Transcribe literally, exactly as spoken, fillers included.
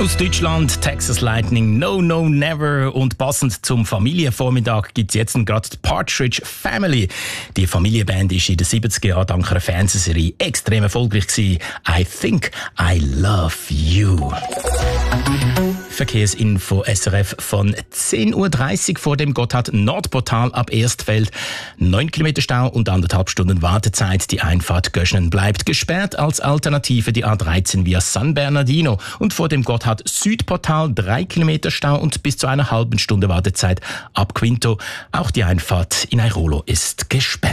Aus Deutschland, Texas Lightning, No No Never, und passend zum Familienvormittag gibt es jetzt gerade die Partridge Family. Die Familienband ist in den siebziger Jahren dank einer Fernsehserie extrem erfolgreich gewesen. I Think I Love You. Verkehrsinfo S R F von zehn Uhr dreißig vor dem Gotthard-Nordportal ab Erstfeld. neun Kilometer Stau und anderthalb Stunden Wartezeit. Die Einfahrt Göschenen bleibt gesperrt. Als Alternative die A dreizehn via San Bernardino. Und vor dem Gotthard-Südportal drei Kilometer Stau und bis zu einer halben Stunde Wartezeit ab Quinto. Auch die Einfahrt in Airolo ist gesperrt.